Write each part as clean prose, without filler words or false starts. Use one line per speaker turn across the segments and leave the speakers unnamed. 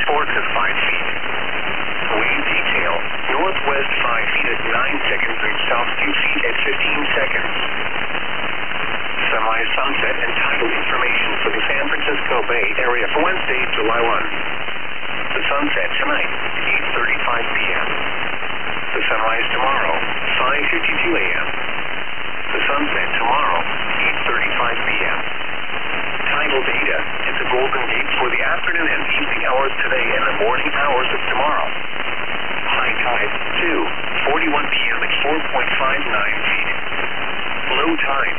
Winds 4 to 5 feet. Wave detail, northwest 5 feet at 9 seconds and south 2 feet at 15 seconds. Semi-sunset and tidal information for the San Francisco Bay Area for Wednesday, July 1. The sunset tonight, 8:35 p.m. The sunrise tomorrow, 5:52 a.m. The sunset tomorrow, 8:35 p.m. Tidal data at the Golden Gate for the afternoon and evening hours today and the morning hours of tomorrow. High tide, 2:41 p.m. at 4.59 feet. Low tide,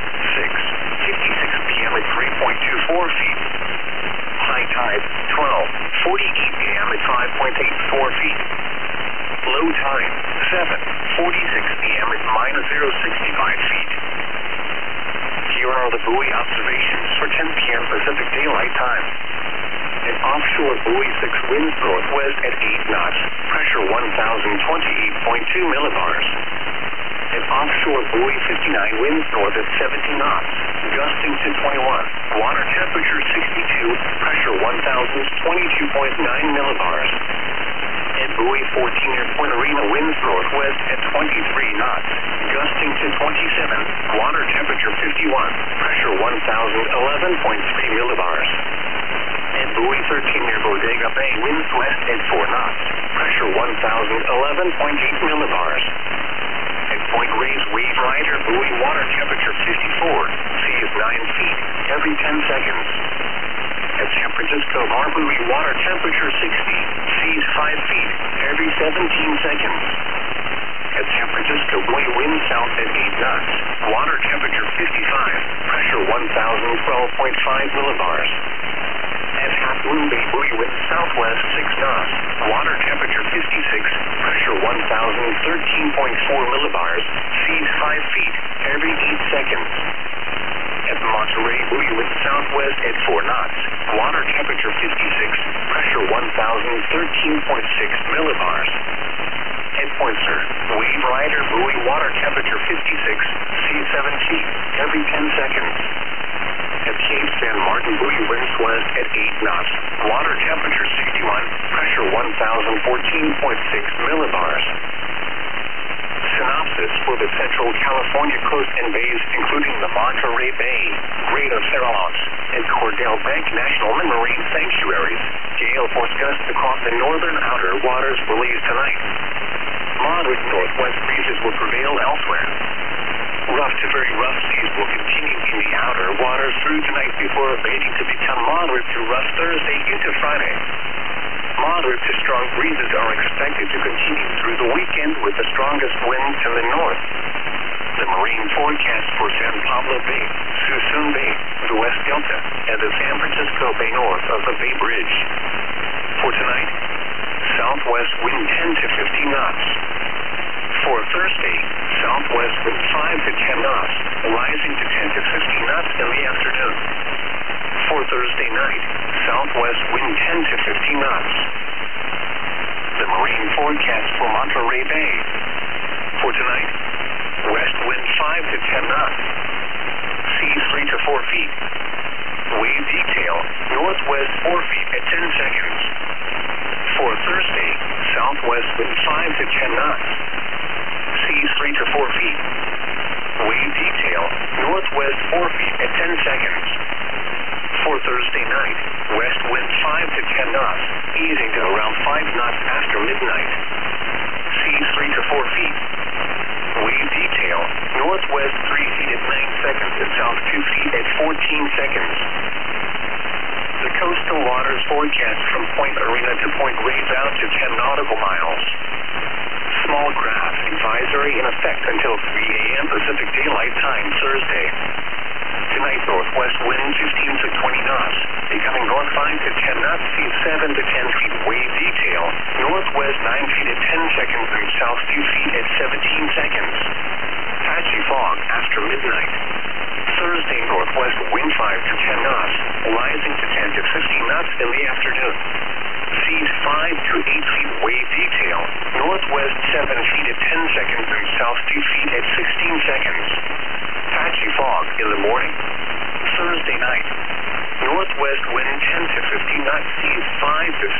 6:56 p.m. at 3.24 feet. High tide, 12:48 p.m. at 5.84 feet. Low tide, 7:46 p.m. at -0.65 feet. Here are the buoy observations for 10 p.m. Pacific Daylight Time. An offshore buoy 6 winds northwest at 8 knots, pressure 1,028.2 millibars. An offshore buoy 59 winds north at 17 knots, gusting to 21. Water temperature 62, pressure 1,022.9 millibars. At buoy 14 near Point Arena winds northwest at 23 knots, gusting to 27. Water temperature 51, pressure 1,011.3 millibars. At buoy 13 near Bodega Bay winds west at 4 knots, pressure 1,011.8 millibars. At Point Reyes Wave Rider buoy water temperature 54, sea is 9 feet every 10 seconds. At San Francisco Bar buoy water temperature 60, sea is 5 feet every 17 seconds. At San Francisco buoy wind south at 8 knots, water temperature 55, pressure 1,012.5 millibars. At Half Moon Bay buoy wind southwest 6 knots, water temperature 56, pressure 1,013.4 millibars, seas 5 feet every 8 seconds. At Monterey buoy wind southwest at 4 knots, water temperature 56, pressure 1,013.6 millibars. At Point Sur, Wave Rider buoy water temperature 56, sea 7 feet every 10 seconds. At Cape San Martin buoy winds west at 8 knots, water temperature 61, pressure 1,014.6 millibars. Synopsis for the Central California coast and bays, including the Monterey Bay, Greater Farallones, and Cordell Bank National Marine Sanctuaries. Gale force gusts across the northern outer waters released tonight. Moderate northwest breezes will prevail elsewhere. Rough to very rough seas will continue in the outer waters through tonight before abating to become moderate to rough Thursday into Friday. Moderate to strong breezes are expected to continue through the weekend with the strongest winds to the north. The marine forecast for San Pablo Bay, Suisun Bay, the West Delta, and the San Francisco Bay north of the Bay Bridge. For tonight, southwest wind 10 to 15 knots. For Thursday, southwest wind 5 to 10 knots, rising to 10 to 15 knots in the afternoon. For Thursday night, southwest wind 10 to 15 knots. The marine forecast for Monterey Bay. For tonight, west wind 5 to 10 knots. Sea 3 to 4 feet. Wave detail, northwest 4 feet at 10 seconds. For Thursday, southwest wind 5 to 10 knots. Sea 3 to 4 feet. Wave detail, northwest 4 feet at 10 seconds. For Thursday night, west wind 5 to 10 knots, easing to around 5 knots after midnight. Seas 3 to 4 feet. Wave detail, northwest 3 feet at 9 seconds and south 2 feet at 14 seconds. The coastal waters forecast from Point Arena to Point Reyes out to 10 nautical miles. Small craft advisory in effect until 3 a.m. Pacific Daylight Time Thursday. Tonight, northwest wind 15 to 20 knots, becoming north 5 to 10 knots, seas 7 to 10 feet. Wave detail, northwest 9 feet at 10 seconds and south 2 feet at 17 seconds. Patchy fog after midnight. Thursday, northwest wind 5 to 10 knots, rising to 10 to 15 knots in the afternoon. Seas 5 to 8 feet. Wave detail, northwest 7 feet at 10 seconds and south 2 feet at 16 seconds. Patchy fog in the morning. Thursday night, northwest wind 10 to 15 knots, seas 5 to